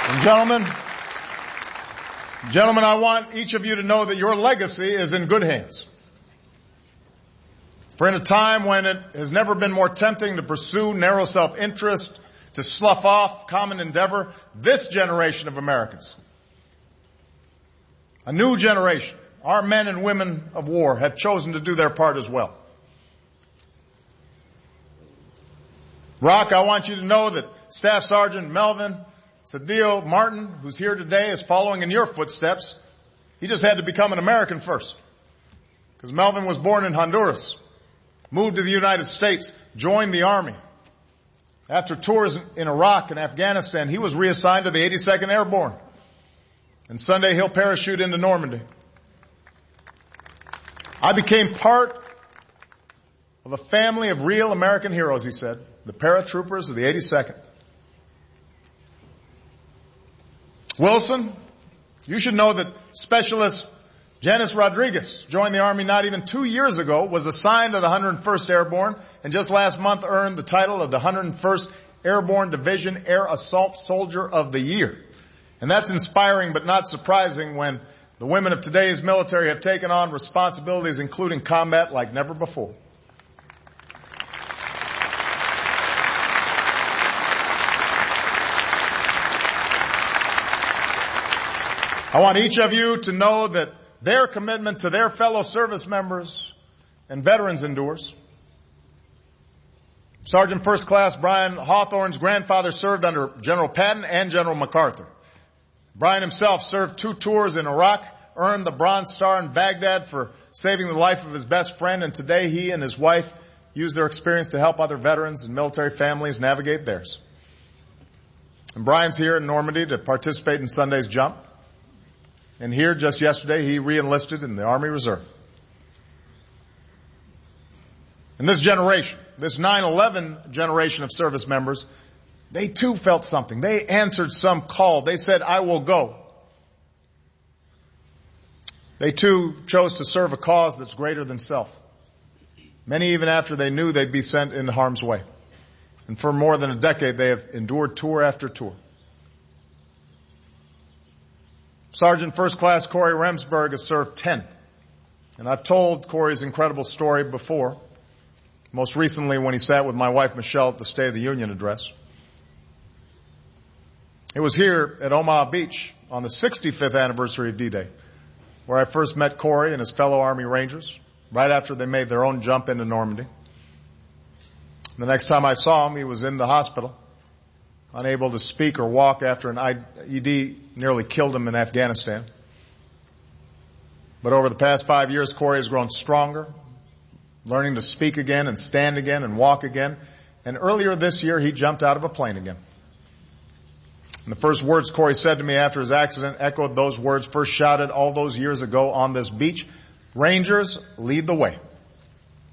And gentlemen, I want each of you to know that your legacy is in good hands. For in a time when it has never been more tempting to pursue narrow self-interest, to slough off common endeavor, this generation of Americans, a new generation, our men and women of war, have chosen to do their part as well. Rock, I want you to know that Staff Sergeant Melvin Cedillo Martin, who's here today, is following in your footsteps. He just had to become an American first. Because Melvin was born in Honduras, moved to the United States, joined the Army. After tours in Iraq and Afghanistan, he was reassigned to the 82nd Airborne. And Sunday he'll parachute into Normandy. I became part of a family of real American heroes, he said, the paratroopers of the 82nd. Wilson, you should know that Specialist Janice Rodriguez joined the Army not even 2 years ago, was assigned to the 101st Airborne, and just last month earned the title of the 101st Airborne Division Air Assault Soldier of the Year. And that's inspiring but not surprising when the women of today's military have taken on responsibilities including combat like never before. I want each of you to know that their commitment to their fellow service members and veterans endures. Sergeant First Class Brian Hawthorne's grandfather served under General Patton and General MacArthur. Brian himself served 2 tours in Iraq, earned the Bronze Star in Baghdad for saving the life of his best friend, and today he and his wife use their experience to help other veterans and military families navigate theirs. And Brian's here in Normandy to participate in Sunday's jump. And here, just yesterday, he re-enlisted in the Army Reserve. And this generation, this 9/11 generation of service members, they too felt something. They answered some call. They said, I will go. They too chose to serve a cause that's greater than self. Many even after they knew they'd be sent into harm's way. And for more than a decade, they have endured tour after tour. Sergeant First Class Corey Remsburg has served 10. And I've told Corey's incredible story before, most recently when he sat with my wife Michelle at the State of the Union address. It was here at Omaha Beach on the 65th anniversary of D-Day where I first met Corey and his fellow Army Rangers right after they made their own jump into Normandy. The next time I saw him, he was in the hospital, unable to speak or walk after an IED nearly killed him in Afghanistan. But over the past 5 years, Corey has grown stronger, learning to speak again and stand again and walk again. And earlier this year, he jumped out of a plane again. And the first words Corey said to me after his accident echoed those words first shouted all those years ago on this beach. Rangers, lead the way.